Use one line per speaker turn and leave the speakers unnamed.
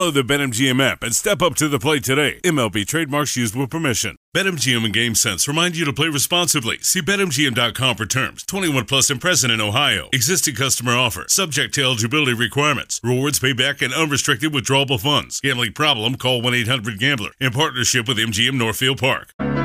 Download the BetMGM app and step up to the plate today. MLB trademarks used with permission. BetMGM and GameSense remind you to play responsibly. See BetMGM.com for terms. 21 plus and present in Ohio. Existing customer offer. Subject to eligibility requirements. Rewards payback and unrestricted withdrawable funds. Gambling problem? Call 1-800-GAMBLER. In partnership with MGM Northfield Park.